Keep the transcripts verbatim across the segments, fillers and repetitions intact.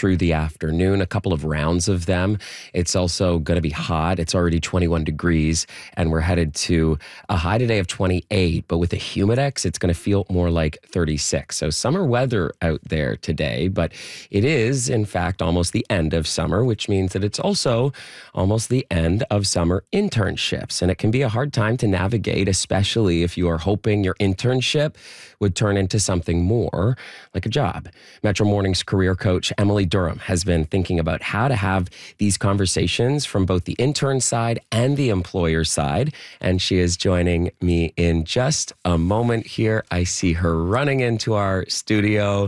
through the afternoon, a couple of rounds of them. It's also going to be hot. It's already twenty-one degrees, and we're headed to a high today of twenty-eight, but with the Humidex, it's going to feel more like thirty-six. So summer weather out there today, but it is, in fact, almost the end of summer, which means that it's also almost the end of summer internships. And it can be a hard time to navigate, especially if you are hoping your internship would turn into something more like a job. Metro Morning's career coach, Emily Durham, has been thinking about how to have these conversations from both the intern side and the employer side. And she is joining me in just a moment here. I see her running into our studio.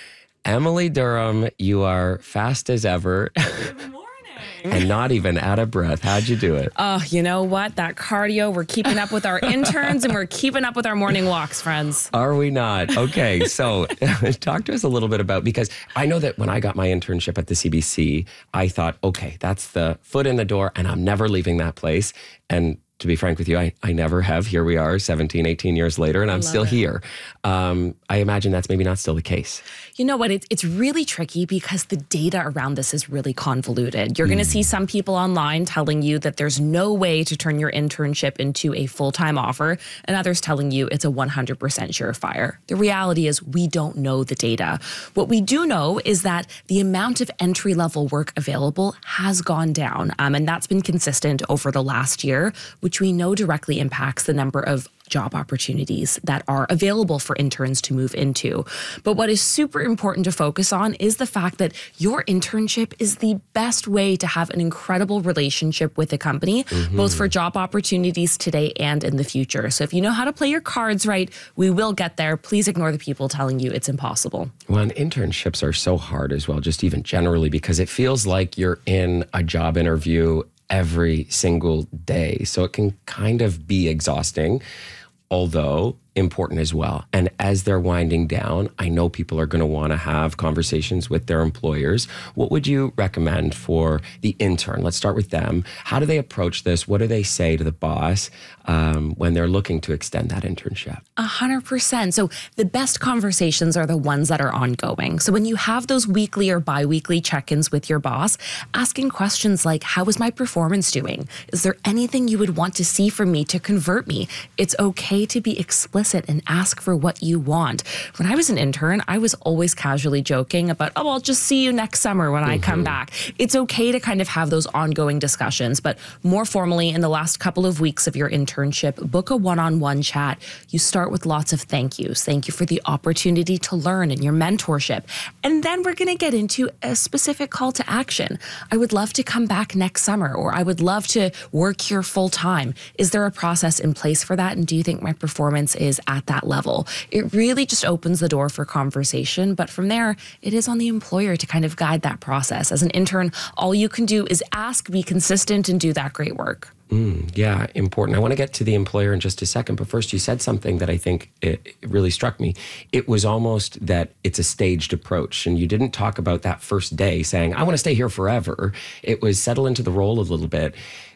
Emily Durham, you are fast as ever. Good morning. And not even out of breath. How'd you do it? Oh, you know what? That cardio, we're keeping up with our interns and we're keeping up with our morning walks, friends. Are we not? Okay, so talk to us a little bit about, because I know that when I got my internship at the C B C, I thought, okay, that's the foot in the door and I'm never leaving that place. And to be frank with you, I, I never have. Here we are seventeen, eighteen years later, and I'm still it. here. Um, I imagine that's maybe not still the case. You know what? It, it's really tricky because the data around this is really convoluted. You're mm. going to see some people online telling you that there's no way to turn your internship into a full-time offer, and others telling you it's a one hundred percent surefire. The reality is we don't know the data. What we do know is that the amount of entry-level work available has gone down, um, and that's been consistent over the last year, which we know directly impacts the number of job opportunities that are available for interns to move into. But what is super important to focus on is the fact that your internship is the best way to have an incredible relationship with a company, mm-hmm. both for job opportunities today and in the future. So if you know how to play your cards right, we will get there. Please ignore the people telling you it's impossible. Well, and internships are so hard as well, just even generally, because it feels like you're in a job interview every single day. So it can kind of be exhausting, although important as well. And as they're winding down, I know people are going to want to have conversations with their employers. What would you recommend for the intern? Let's start with them. How do they approach this? What do they say to the boss um, when they're looking to extend that internship? A hundred percent. So the best conversations are the ones that are ongoing. So when you have those weekly or bi-weekly check-ins with your boss, asking questions like, how is my performance doing? Is there anything you would want to see from me to convert me? It's okay to be explicit and ask for what you want. When I was an intern, I was always casually joking about, oh, I'll just see you next summer when mm-hmm. I come back. It's okay to kind of have those ongoing discussions, but more formally, in the last couple of weeks of your internship, book a one-on-one chat. You start with lots of thank yous. Thank you for the opportunity to learn and your mentorship. And then we're going to get into a specific call to action. I would love to come back next summer, or I would love to work here full time. Is there a process in place for that? And do you think my performance is at that level? It really just opens the door for conversation. But from there, it is on the employer to kind of guide that process. As an intern, all you can do is ask, be consistent, and do that great work. Mm, yeah, important. I want to get to the employer in just a second, but first you said something that I think it, it really struck me. It was almost that it's a staged approach, and you didn't talk about that first day saying, I want to stay here forever. It was settle into the role a little bit,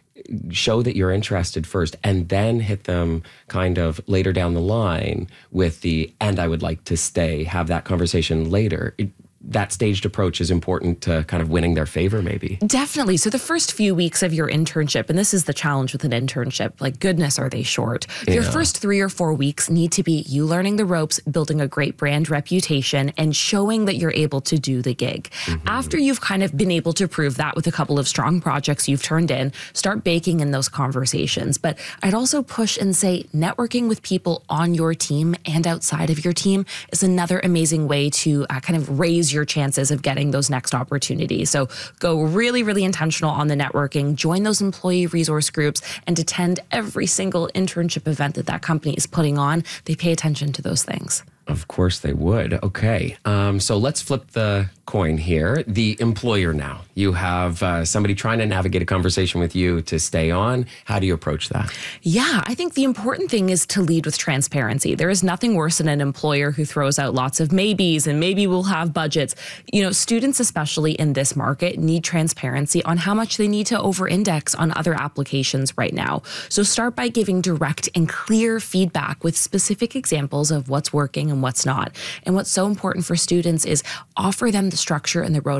show that you're interested first, and then hit them kind of later down the line with the, and I would like to stay, have that conversation later. It, that staged approach is important to kind of winning their favor, maybe. Definitely. So the first few weeks of your internship, and this is the challenge with an internship, like goodness, are they short? Yeah. Your first three or four weeks need to be you learning the ropes, building a great brand reputation, and showing that you're able to do the gig. Mm-hmm. After you've kind of been able to prove that with a couple of strong projects you've turned in, start baking in those conversations. But I'd also push and say networking with people on your team and outside of your team is another amazing way to uh, kind of raise your chances of getting those next opportunities. So go really, really intentional on the networking, join those employee resource groups, and attend every single internship event that that company is putting on. They pay attention to those things. Of course they would. Okay. Um, so let's flip the coin here. The employer now. You have uh, somebody trying to navigate a conversation with you to stay on. How do you approach that? Yeah, I think the important thing is to lead with transparency. There is nothing worse than an employer who throws out lots of maybes and maybe we'll have budgets. You know, students, especially in this market, need transparency on how much they need to over-index on other applications right now. So start by giving direct and clear feedback with specific examples of what's working and what's not. And what's so important for students is offer them the structure and the road